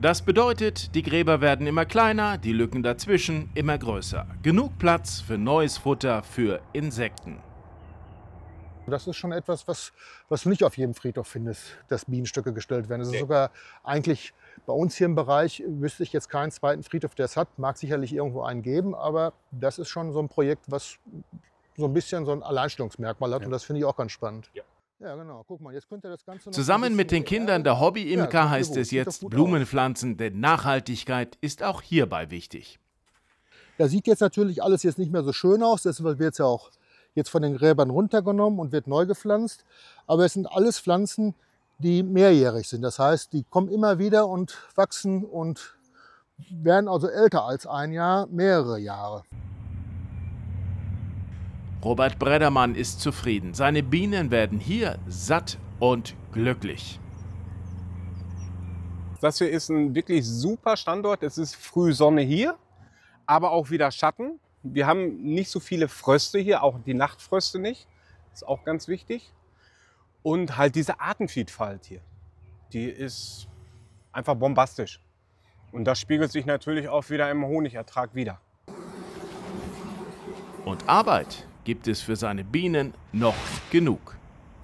Das bedeutet, die Gräber werden immer kleiner, die Lücken dazwischen immer größer. Genug Platz für neues Futter für Insekten. Das ist schon etwas, was du nicht auf jedem Friedhof findest, dass Bienenstöcke gestellt werden. Das ist sogar eigentlich bei uns hier im Bereich, wüsste ich jetzt keinen zweiten Friedhof, der es hat. Mag sicherlich irgendwo einen geben, aber das ist schon so ein Projekt, was so ein bisschen so ein Alleinstellungsmerkmal hat. Und das finde ich auch ganz spannend. Ja, genau. Guck mal, jetzt könnt ihr das Ganze noch Zusammen mit den Kindern der Hobby-Imker heißt es jetzt Blumen pflanzen, denn Nachhaltigkeit ist auch hierbei wichtig. Ja, sieht jetzt natürlich alles jetzt nicht mehr so schön aus, deshalb wird es ja auch jetzt von den Gräbern runtergenommen und wird neu gepflanzt. Aber es sind alles Pflanzen, die mehrjährig sind. Das heißt, die kommen immer wieder und wachsen und werden also älter als ein Jahr, mehrere Jahre. Robert Breddermann ist zufrieden. Seine Bienen werden hier satt und glücklich. Das hier ist ein wirklich super Standort. Es ist früh Sonne hier, aber auch wieder Schatten. Wir haben nicht so viele Fröste hier, auch die Nachtfröste nicht. Das ist auch ganz wichtig. Und halt diese Artenvielfalt hier, die ist einfach bombastisch. Und das spiegelt sich natürlich auch wieder im Honigertrag wider. Und Arbeit gibt es für seine Bienen noch genug.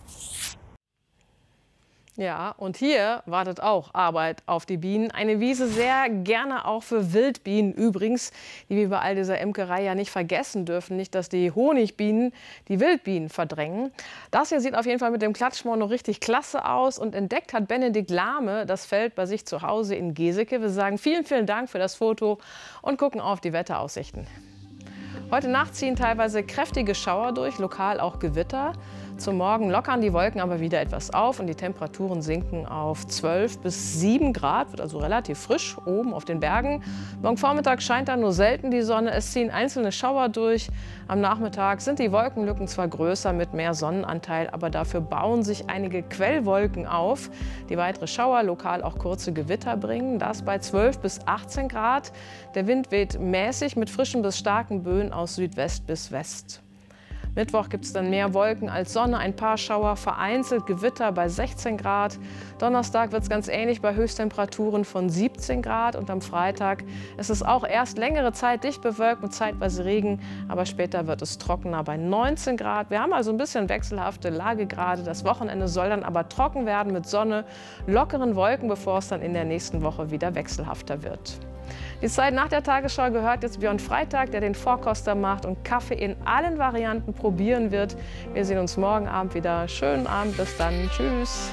Ja, und hier wartet auch Arbeit auf die Bienen. Eine Wiese sehr gerne auch für Wildbienen übrigens, die wir bei all dieser Imkerei ja nicht vergessen dürfen. Nicht, dass die Honigbienen die Wildbienen verdrängen. Das hier sieht auf jeden Fall mit dem Klatschmoor noch richtig klasse aus. Und entdeckt hat Benedikt Lahme das Feld bei sich zu Hause in Geseke. Wir sagen vielen, vielen Dank für das Foto und gucken auf die Wetteraussichten. Heute Nacht ziehen teilweise kräftige Schauer durch, lokal auch Gewitter. Zum Morgen lockern die Wolken aber wieder etwas auf und die Temperaturen sinken auf 12 bis 7 Grad, wird also relativ frisch oben auf den Bergen. Morgen Vormittag scheint dann nur selten die Sonne, es ziehen einzelne Schauer durch. Am Nachmittag sind die Wolkenlücken zwar größer mit mehr Sonnenanteil, aber dafür bauen sich einige Quellwolken auf, die weitere Schauer, lokal auch kurze Gewitter bringen. Das bei 12 bis 18 Grad. Der Wind weht mäßig mit frischen bis starken Böen aus Südwest bis West. Mittwoch gibt es dann mehr Wolken als Sonne, ein paar Schauer, vereinzelt Gewitter bei 16 Grad. Donnerstag wird es ganz ähnlich bei Höchsttemperaturen von 17 Grad. Und am Freitag ist es auch erst längere Zeit dicht bewölkt mit zeitweise Regen, aber später wird es trockener bei 19 Grad. Wir haben also ein bisschen wechselhafte Lagegrade. Das Wochenende soll dann aber trocken werden mit Sonne, lockeren Wolken, bevor es dann in der nächsten Woche wieder wechselhafter wird. Die Zeit nach der Tagesschau gehört jetzt Björn Freitag, der den Vorkoster macht und Kaffee in allen Varianten probieren wird. Wir sehen uns morgen Abend wieder. Schönen Abend, bis dann. Tschüss.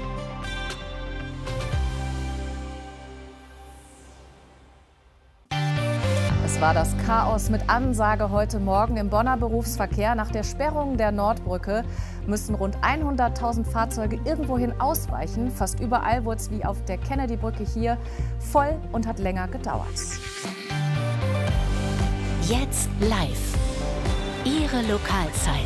Es war das Chaos mit Ansage heute Morgen im Bonner Berufsverkehr. Nach der Sperrung der Nordbrücke müssen rund 100.000 Fahrzeuge irgendwohin ausweichen. Fast überall wurde es wie auf der Kennedy-Brücke hier voll und hat länger gedauert. Jetzt live. Ihre Lokalzeit.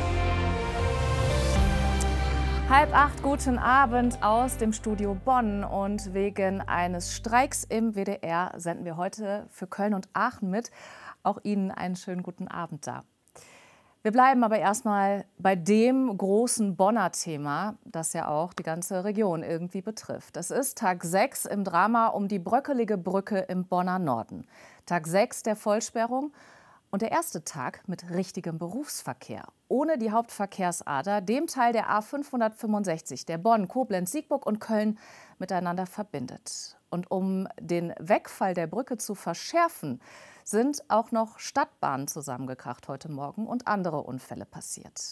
7:30, guten Abend aus dem Studio Bonn. Und wegen eines Streiks im WDR senden wir heute für Köln und Aachen mit. Auch Ihnen einen schönen guten Abend da. Wir bleiben aber erstmal bei dem großen Bonner Thema, das ja auch die ganze Region irgendwie betrifft. Es ist Tag 6 im Drama um die bröckelige Brücke im Bonner Norden. Tag 6 der Vollsperrung. Und der erste Tag mit richtigem Berufsverkehr, ohne die Hauptverkehrsader, dem Teil der A565, der Bonn, Koblenz, Siegburg und Köln miteinander verbindet. Und um den Wegfall der Brücke zu verschärfen, sind auch noch Stadtbahnen zusammengekracht heute Morgen und andere Unfälle passiert.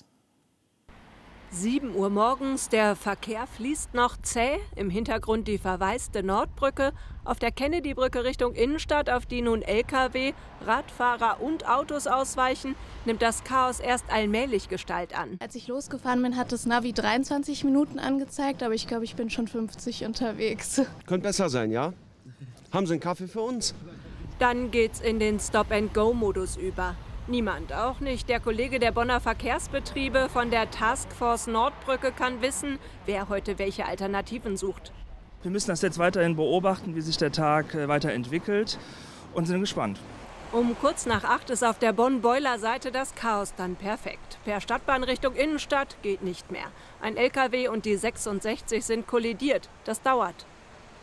7 Uhr morgens, der Verkehr fließt noch zäh. Im Hintergrund die verwaiste Nordbrücke. Auf der Kennedy-Brücke Richtung Innenstadt, auf die nun Lkw, Radfahrer und Autos ausweichen, nimmt das Chaos erst allmählich Gestalt an. Als ich losgefahren bin, hat das Navi 23 Minuten angezeigt, aber ich glaube, ich bin schon 50 unterwegs. Könnte besser sein, ja? Haben Sie einen Kaffee für uns? Dann geht's in den Stop-and-Go-Modus über. Niemand, auch nicht der Kollege der Bonner Verkehrsbetriebe von der Taskforce Nordbrücke kann wissen, wer heute welche Alternativen sucht. Wir müssen das jetzt weiterhin beobachten, wie sich der Tag weiterentwickelt und sind gespannt. Um kurz nach 8 ist auf der Bonn-Beuler-Seite das Chaos dann perfekt. Per Stadtbahn Richtung Innenstadt geht nicht mehr. Ein LKW und die 66 sind kollidiert. Das dauert.